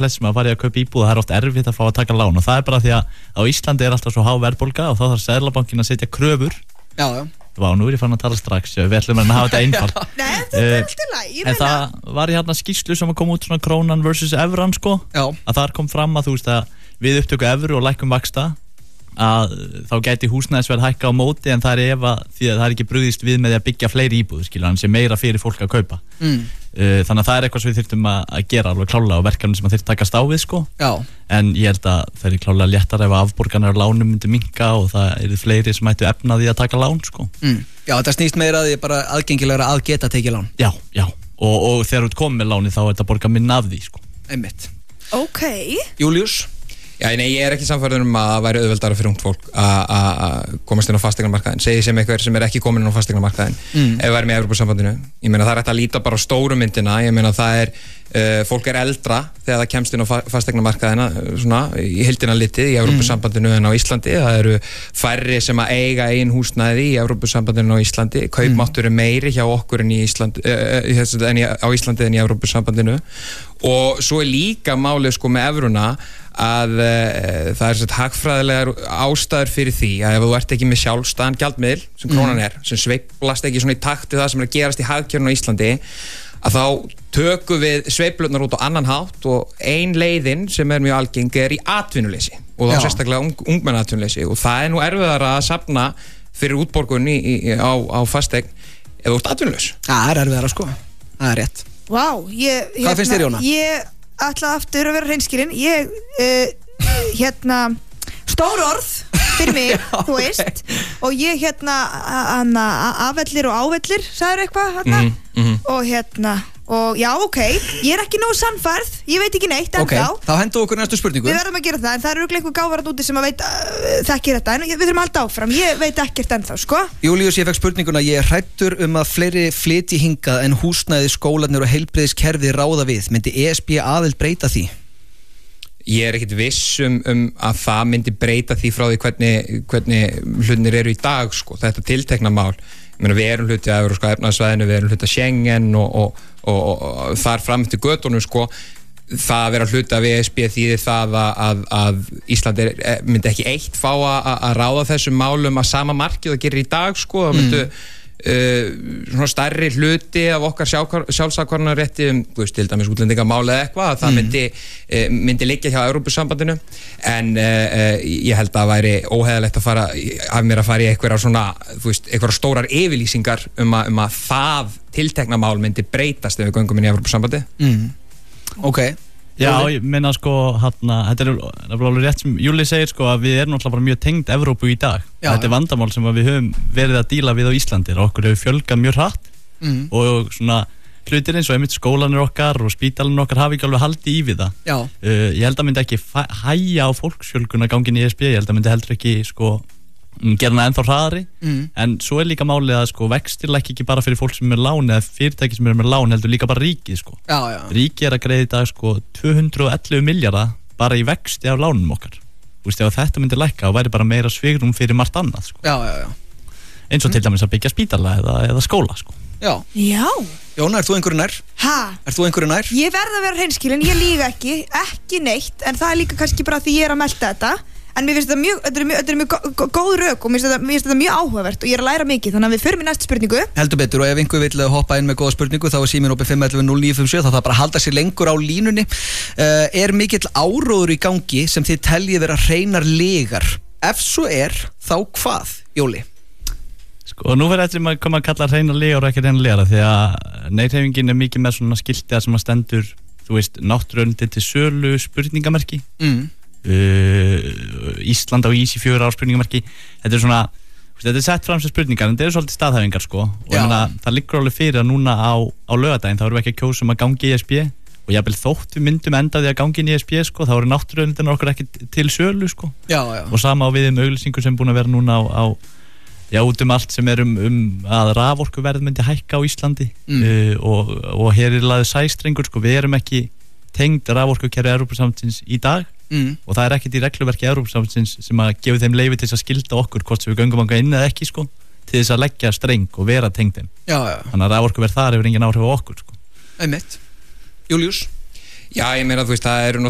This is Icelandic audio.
flest sem að fara í að kaupa íbúð, það oft erfitt að fá að taka lán og það bara því að á Íslandi alltaf svo há verðbólga og þá þarf Seðlabankinn að setja kröfur. Já. Vá, nú ég farin að tala strax, við ætlum að hafa þetta einfalt. Nei, þetta alltaf læg, En það var hérna skýrslu sem að koma út svona krónan versus evran sko, að þar kom fram að þú veist að við upptöku evru og lækkum vaxta að þá gæti húsnæðisverð hækka á móti en það ef að því að það ekki brugðist við með því að byggja fleiri íbúð skilur sem meira fyrir fólk að kaupa þannig að það eitthvað sem við þyrftum að gera alveg klálega og verkefni sem að þyrftum að takast á við sko en ég held að það klálega léttar ef afborganir á lánum myndi minnka og það fleiri sem ættu efna því að taka lán sko Já, þetta snýst meira að því bara aðgengilegra að geta tekið lán Já, og þegar þú ert komið með láni þá er þetta borga minna af því sko Einmitt Okay. Júlíus Já, nei, ég ekki samfærður að það væri auðveldara fyrir ungt fólk að komast inn á fasteignamarkaðinn segi sem einhver sem ekki komin inn á fasteignamarkaðinn ef við væri með Evrópusambandinu ég meina það hægt að líta bara á stóru myndina ég meina það fólk eldra þegar það kemst inn á fasteignamarkaðina svona í heildina litið í Evrópusambandinu en á Íslandi það eru færri sem að eiga eigin húsnæði í Evrópusambandinu á Íslandi kaupmáttur meiri hjá okkur en í Íslandi á Íslandi en í Evrópusambandinu og svo líka málið sko með evruna að það svona hagfræðilegar ástæður fyrir því að ef þú ert ekki með sjálfstæðan gjaldmiðil sem krónan sem sveiflast ekki svona í takt við það sem að gerast í hagkerfinu á Íslandi að þá tökum við sveiflurnar út á annan hátt og ein leiðin sem mjög algeng í atvinnuleysi og þá sérstaklega ungmennaatvinnuleysi og það nú erfiðara að safna fyrir útborgun á fasteign ef þú ert atvinnulaus. Það erfiðara sko, það rétt. Vá, Hvað finnst þér, Jóna? Ég ætla aftur að vera hreinskilin ég stór orð fyrir mig, þú veist og ég afellir og ávellir sagður eitthvað og já, ok, ég er ekki nógu sannfærð ég veit ekki neitt ennþá þá hendur okkur næstu spurningu Við verðum að gera það, en það eru einhver gáfarat úti sem að veit þekkir þetta, en við þurfum að halda áfram ég veit ekkert ennþá, sko Júlíus, ég fekk spurninguna, ég er hræddur að fleiri flytji hingað en húsnæði, skólarnir og heilbrigðiskerfið ráða við myndi ESB aðild breyta því? Ég er ekkert viss að það myndi breyta því frá því hvernig hlutinir eru í dag sko, þetta tiltekna mál við erum hluti af Evrópska efnahagssvæðinu við erum hluti af Schengen og þar fram til götunum sko það að vera hluti af ESB þýðir það að Ísland myndi ekki eitt fá að ráða þessum málum að sama markið og gerir í dag sko það myndi svona stærri hluti af okkar sjálfsákvarðanarrétti til dæmis útlendingamál eða eitthvað að það myndi liggja hjá Evrópusambandinu en ég held að það væri óheðalegt að fara í einhverjar stórar yfirlýsingar að það tiltekna mál myndi breytast ef við göngum inn í Evrópusambandi Ok Já, ég meina sko þetta alveg rétt sem Júli segir sko að við erum náttúrulega bara mjög tengd Evrópu í dag þetta vandamál sem við höfum verið að díla við á Íslandi og okkur hefur fjölgað mjög hratt og svona hlutir eins og einmitt skólanir okkar og spítalanir okkar hafi ekki alveg haldið í við það ég held að myndi ekki hægja á fólksfjölgun að gangin í ESB ég held að myndi heldur ekki sko gera hana ennþá hraðari en svo líka málið að sko vextir lækki ekki bara fyrir fólk sem er lán eða fyrirtæki sem er með lán heldur líka bara ríkið sko ríkið að greiða í dag sko 211 milljarða bara í vexti af lánum okkar þú veist ef þetta myndi lækka og væri bara meira svigrum fyrir margt annað sko eins og til dæmis að byggja spítala eða skóla sko Já Jóna, ert þú einhverju nær? Ert þú einhverju nær? Ég verð að vera hreinskilin, ég líga ekki neitt en það er líka kannski bara því ég er að melta þetta en mér finnst þetta mjög góð rök og mér finnst þetta mjög áhugavert og ég er að læra mikið þannig að við förum í næstu spurningu Heldur betur og ef einhver vill hoppa inn með góða spurningu þá er síminn opið 511-0957 þá það bara að halda sér lengur á línunni Er mikill áróður í gangi sem þið teljið vera hreinar legar? Ef svo er, þá hvað, Jóli? Sko, nú verður þetta að koma að kalla hreinar legar og ekki hreinar legar því að neyhreyfingin mikið með svona skilti sem að stendur, þú veist, náttúruauðlindir til sölu spurningamerki Ísland á ís í 4 ár spurningamarki þetta er sett fram sem spurningar en þetta eru svolítið staðhæfingar sko og það liggur alveg fyrir að núna á laugardaginn þá erum við ekki að kjósa að gangi í ESB og jafnvel þótt við myndum enda því að gangi í ESB sko þá eru náttúruauðlindirnar okkur ekki til sölu sko og sama á við auglýsingu sem búin að vera núna út allt sem er að raforkuverð myndi hækka á Íslandi og hér er laðið sæstrengur sko við erum ekki tengd raforkukerfi Evrópusambandsins í dag og það er ekkert í regluverki Evrópusambandsins sem að gefa þeim leyfi til þess að skilda okkur hvort sem við göngum anga inn eða ekki sko til þess að leggja streng og vera tengd þeim þannig að raforkuverð þar hefur engin áhrif á okkur sko Einmitt Júlíus Já, ég meina þú veist það eru